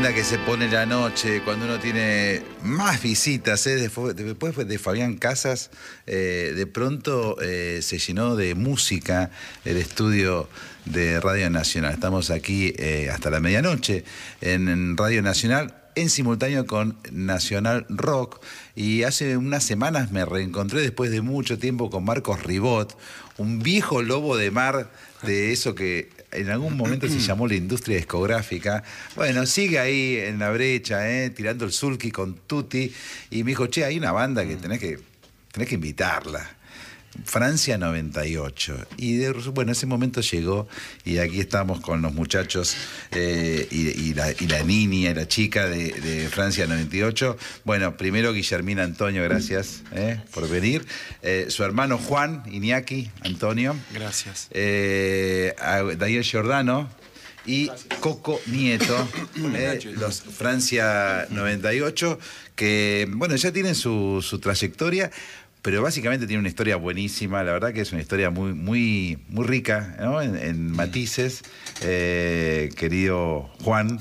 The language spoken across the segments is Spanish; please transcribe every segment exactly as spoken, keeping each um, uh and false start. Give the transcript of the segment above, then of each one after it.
linda que se pone la noche cuando uno tiene más visitas, ¿eh? Después, después de Fabián Casas, eh, de pronto eh, se llenó de música el estudio de Radio Nacional. Estamos aquí eh, hasta la medianoche en, en Radio Nacional, en simultáneo con Nacional Rock. Y hace unas semanas me reencontré después de mucho tiempo con Marcos Ribot, un viejo lobo de mar de eso que en algún momento se llamó la industria discográfica. Bueno, sigue ahí en la brecha, ¿eh? Tirando el sulky con Tutti. Y me dijo, che, hay una banda que tenés que, tenés que invitarla. Francia noventa y ocho. Y de, bueno, ese momento llegó y aquí estamos con los muchachos eh, y, y, la, y la niña y la chica de, de Francia noventa y ocho. Bueno, primero Guillermina Antonio, gracias eh, por venir. Eh, su hermano Juan, Iñaki Antonio. Gracias. Eh, Daniel Giordano y Gracias. Coco Nieto, eh, los Francia noventa y ocho, que bueno, ya tienen su, su trayectoria, pero básicamente tiene una historia buenísima. La verdad que es una historia muy, muy, muy rica, ¿no? en, en matices, eh, querido Juan.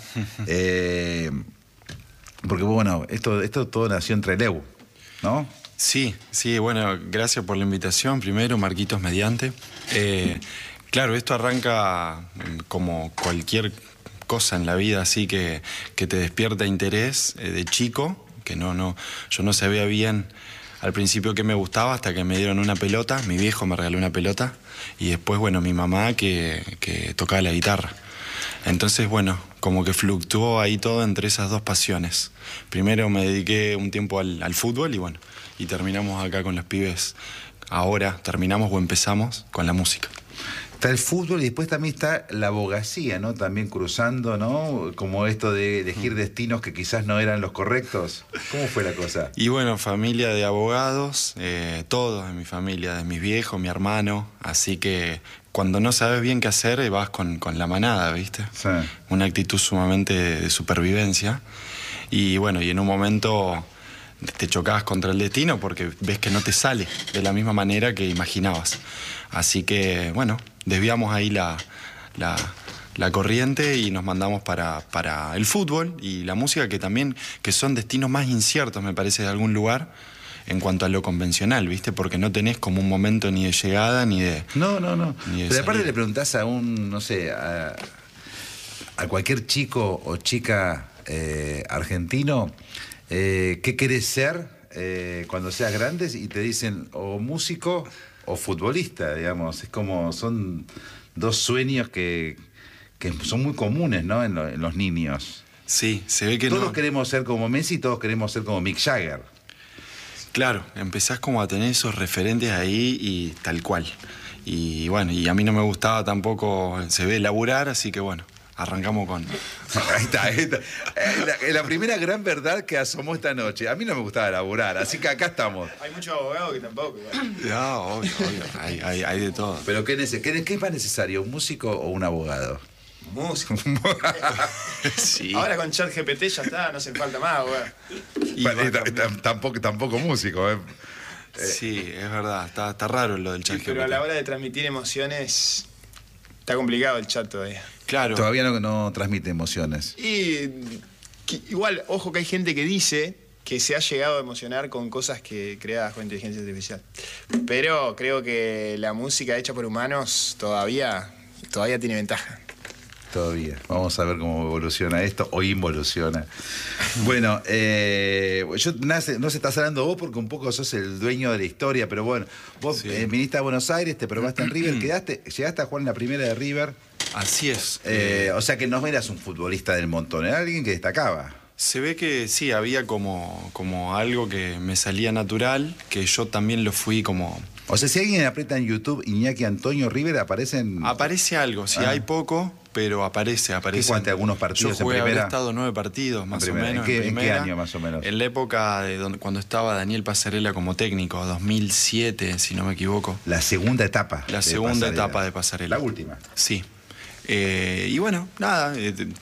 Eh, porque bueno, esto, esto todo nació en Trelew, ¿no? Sí, sí, bueno, gracias por la invitación. Primero, Marquitos mediante. Eh, claro, esto arranca como cualquier cosa en la vida, así que, que te despierta interés eh, de chico, que no, no, yo no sabía bien al principio que me gustaba hasta que me dieron una pelota. Mi viejo me regaló una pelota y después, bueno, mi mamá que, que tocaba la guitarra. Entonces, bueno, como que fluctuó ahí todo entre esas dos pasiones. Primero me dediqué un tiempo al, al fútbol y bueno, y terminamos acá con los pibes. Ahora terminamos o empezamos con la música. Está el fútbol y después también está la abogacía, ¿no? También cruzando, ¿no? Como esto de elegir destinos que quizás no eran los correctos. ¿Cómo fue la cosa? Y bueno, familia de abogados, eh, todos en mi familia, de mis viejos, mi hermano. Así que cuando no sabes bien qué hacer, vas con, con la manada, ¿viste? Sí. Una actitud sumamente de supervivencia. Y bueno, y en un momento te chocabas contra el destino porque ves que no te sale de la misma manera que imaginabas. Así que, bueno, desviamos ahí la, la, la corriente y nos mandamos para, para el fútbol y la música, que también que son destinos más inciertos, me parece, de algún lugar en cuanto a lo convencional, ¿viste? Porque no tenés como un momento ni de llegada ni de... No, no, no. Ni de Pero aparte salida. le preguntás a un, no sé, a, a cualquier chico o chica eh, argentino, eh, ¿qué querés ser eh, cuando seas grandes? Y te dicen o músico o futbolista, digamos. Es como, son dos sueños que, que son muy comunes, ¿no? En, lo, en los niños. Sí, se ve que todos no... queremos ser como Messi, todos queremos ser como Mick Jagger. Claro, empezás como a tener esos referentes ahí y tal cual. Y bueno, y a mí no me gustaba tampoco, se ve laburar, así que bueno, arrancamos con... Ahí está, ahí está. La, la primera gran verdad que asomó esta noche. A mí no me gustaba laburar, así que acá estamos. Hay muchos abogados que tampoco. Igual. No, obvio, obvio. Hay, hay, hay de todo. Pero ¿qué, qué, ¿qué es más necesario, un músico o un abogado? Músico. Sí. Ahora con ChatGPT ya está, no hace falta más, güey. Y Bueno, va y ta- ta- tampoco, tampoco músico, ¿eh? Sí, es verdad, está, está raro lo del chat. Sí, pero a la hora de transmitir emociones está complicado el chat todavía. Claro. Todavía no, no transmite emociones. Y que, igual, ojo que hay gente que dice que se ha llegado a emocionar con cosas que creadas con inteligencia artificial. Pero creo que la música hecha por humanos todavía, todavía tiene ventaja. Todavía. Vamos a ver cómo evoluciona esto o involuciona. Bueno, eh, yo nace, no se estás hablando vos porque un poco sos el dueño de la historia, pero bueno, vos Sí. eh, viniste a Buenos Aires, te probaste en River, quedaste, llegaste a jugar en la primera de River. Así es. Eh, Eh, o sea que no eras un futbolista del montón, era alguien que destacaba. se ve que sí, había como, como algo que me salía natural, que yo también lo fui como... O sea, si alguien aprieta en YouTube Iñaki Antonio River, aparecen... Aparece algo, sí, Ah. hay poco, pero aparece, aparece. jugaste algunos partidos Yo jugué, en primera? habré estado nueve partidos, más primera. o menos. ¿En qué- en qué primera. año, más o menos? En la época de donde, cuando estaba Daniel Pasarela como técnico, dos mil siete, si no me equivoco. La segunda etapa. La de segunda Pasarela. etapa de Pasarela. La última. Sí. Eh, y bueno, nada, eh,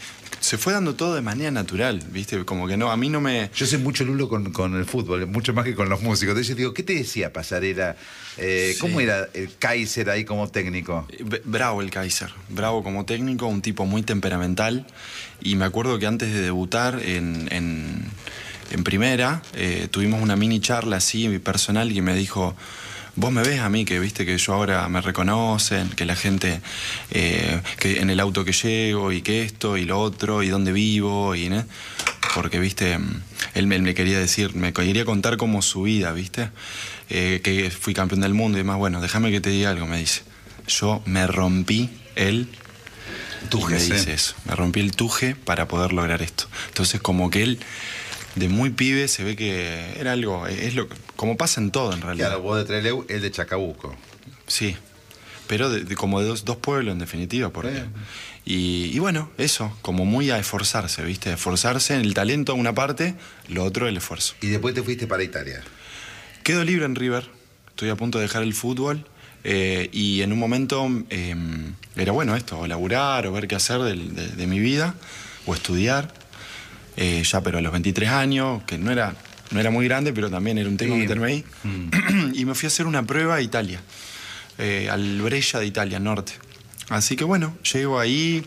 se fue dando todo de manera natural, ¿viste? Como que no, a mí no me... Yo sé mucho, Lulo, con, con el fútbol, mucho más que con los músicos. Entonces yo digo, ¿qué te decía Pasarela? Eh, Sí. ¿Cómo era el Kaiser ahí como técnico? B- Bravo el Kaiser, bravo como técnico, un tipo muy temperamental. Y me acuerdo que antes de debutar en, en, en primera, eh, tuvimos una mini charla así personal y me dijo... Vos me ves a mí, que viste que yo ahora me reconocen, que la gente, eh, que en el auto que llego y que esto y lo otro y dónde vivo, y ¿no? Porque viste, él me, me quería decir, me quería contar como su vida, viste, eh, que fui campeón del mundo y demás. Bueno, déjame que te diga algo, me dice. Yo me rompí el tuje, me dice eso, me rompí el tuje para poder lograr esto. Entonces como que él... De muy pibe se ve que era algo, es lo como pasa en todo en realidad. Claro, vos de Trelew, él de Chacabuco. Sí, pero de, de, como de dos, dos pueblos en definitiva. Porque, eh. y, y bueno, eso, como muy a esforzarse, ¿viste? Esforzarse en el talento una parte, lo otro el esfuerzo. Y después te fuiste para Italia. Quedo libre en River, estoy a punto de dejar el fútbol. Eh, y en un momento eh, era bueno esto, o laburar, o ver qué hacer de, de, de mi vida, o estudiar. Eh, ya pero a los veintitrés años, que no era, no era muy grande, pero también era un tema Sí. meterme ahí. Mm. Y me fui a hacer una prueba a Italia, eh, al Brescia de Italia, norte. Así que bueno, llego ahí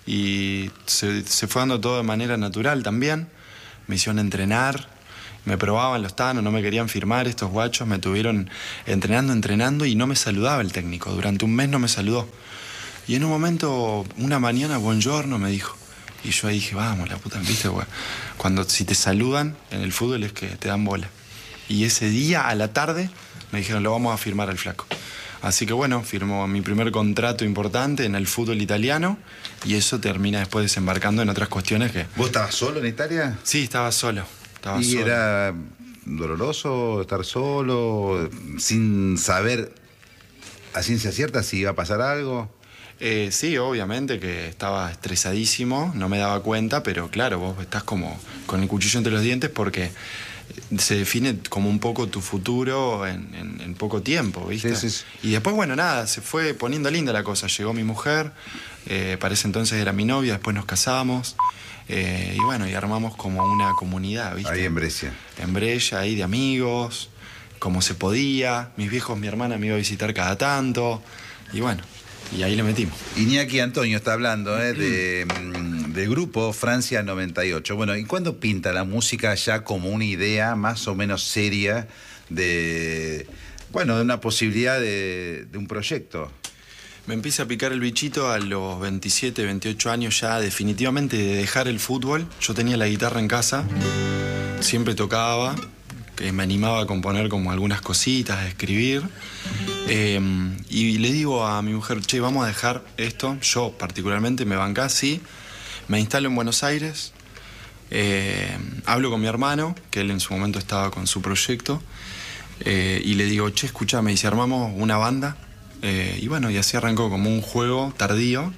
y se, se fue dando todo de manera natural también. Me hicieron entrenar, me probaban los tanos, no me querían firmar estos guachos, me tuvieron entrenando, entrenando y no me saludaba el técnico. Durante un mes no me saludó. Y en un momento, una mañana, buongiorno, me dijo. Y yo ahí dije, vamos, la puta, ¿viste? Cuando si te saludan en el fútbol es que te dan bola. Y ese día, a la tarde, me dijeron, lo vamos a firmar al flaco. Así que bueno, firmó mi primer contrato importante en el fútbol italiano y eso termina después desembarcando en otras cuestiones que... ¿Vos estabas solo en Italia? Sí, estaba solo. Estaba ¿Y solo. era doloroso estar solo, sin saber a ciencia cierta si iba a pasar algo? Eh, sí, obviamente que estaba estresadísimo, no me daba cuenta, pero claro, vos estás como con el cuchillo entre los dientes porque se define como un poco tu futuro en, en, en poco tiempo, ¿viste? Sí, sí, sí. Y después, bueno, nada, se fue poniendo linda la cosa. Llegó mi mujer, eh, para ese entonces era mi novia, después nos casamos, eh, y bueno, y armamos como una comunidad, ¿viste? Ahí en Brescia. En Brescia, ahí de amigos, como se podía. Mis viejos, mi hermana me iba a visitar cada tanto, y bueno... Y ahí le metimos. Iñaki Antonio está hablando eh, de, del grupo Francia noventa y ocho. Bueno, ¿y cuándo pinta la música ya como una idea más o menos seria de, bueno, de una posibilidad de, de un proyecto? Me empieza a picar el bichito a los veintisiete, veintiocho años ya definitivamente de dejar el fútbol. Yo tenía la guitarra en casa, siempre tocaba, que me animaba a componer como algunas cositas, a escribir. Eh, y le digo a mi mujer, che, vamos a dejar esto. Yo particularmente me bancé, sí. Me instalo en Buenos Aires. Eh, hablo con mi hermano, que él en su momento estaba con su proyecto. Eh, y le digo, che, escuchame, y si armamos una banda. Eh, y bueno, y así arrancó como un juego tardío.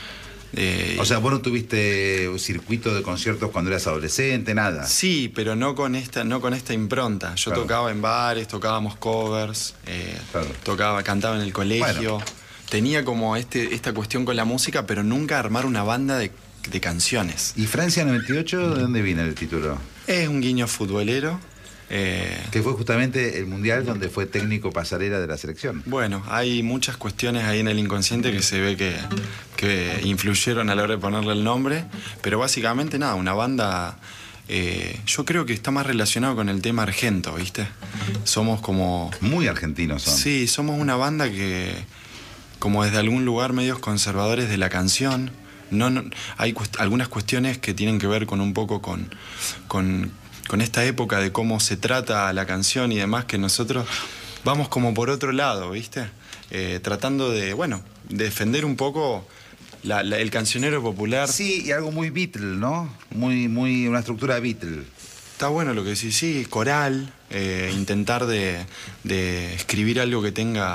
Eh, O sea, vos no tuviste un circuito de conciertos cuando eras adolescente, nada. Sí, pero no con esta, no con esta impronta. Yo Claro. tocaba en bares, tocábamos covers, eh, Claro. tocaba, cantaba en el colegio. Bueno. Tenía como este, esta cuestión con la música, pero nunca armar una banda de, de canciones. ¿Y Francia noventa y ocho, de dónde viene el título? Es un guiño futbolero. eh, Que fue justamente el mundial donde fue técnico Pasarela de la selección. Bueno, hay muchas cuestiones ahí en el inconsciente que se ve que, que influyeron a la hora de ponerle el nombre, pero básicamente nada, una banda, eh, yo creo que está más relacionado con el tema argento, ¿viste? Somos como... Muy argentinos son. Sí, somos una banda que, como desde algún lugar medios conservadores de la canción, no, no, hay cuest- algunas cuestiones que tienen que ver con un poco con... con con esta época de cómo se trata la canción y demás, que nosotros vamos como por otro lado, ¿viste? Eh, tratando de, bueno, de defender un poco la, la, el cancionero popular. Sí, y algo muy Beatle, ¿no? Muy, muy, una estructura Beatle. Está bueno lo que decís, sí, coral, eh, intentar de, de escribir algo que tenga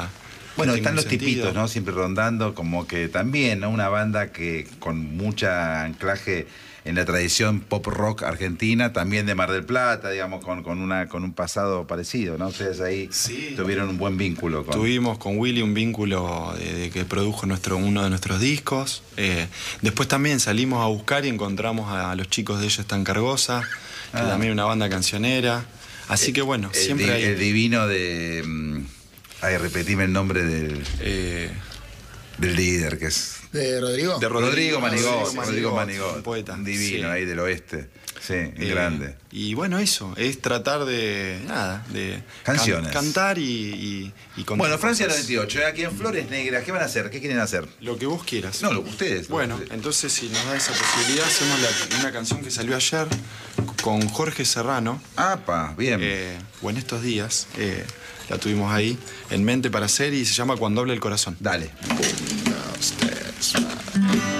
Bueno, tenga están un los sentido. tipitos, ¿no? Siempre rondando, como que también, ¿no? Una banda que con mucha anclaje en la tradición pop rock argentina, también de Mar del Plata, digamos, con, con, una, con un pasado parecido, ¿no? Ustedes ahí Sí. tuvieron un buen vínculo. Con... Tuvimos con Willy un vínculo de, de que produjo nuestro, uno de nuestros discos. Eh, después también salimos a buscar y encontramos a, a los chicos de Ellos Están Cargosa, que Ah. también una banda cancionera. Así que bueno, el, siempre di- hay... el divino de... mm, Ay, repetime el nombre del, eh, del líder, que es... ¿De Rodrigo? de Rodrigo Manigot, Manigot, Rodrigo Manigot, un poeta. un divino Sí. ahí del oeste, sí, Eh, grande. Y bueno, eso, es tratar de, nada, de can- Canciones. cantar y, y, y contar Bueno, Francia cosas. noventa y ocho, aquí en Flores Negras, ¿qué van a hacer? ¿Qué quieren hacer? Lo que vos quieras. No, lo, ustedes. Bueno, Ustedes. entonces si nos da esa posibilidad, hacemos la- una canción que salió ayer con Jorge Serrano, Apa, bien. eh, o en estos días, eh, la tuvimos ahí en mente para hacer y se llama Cuando habla el corazón. Dale.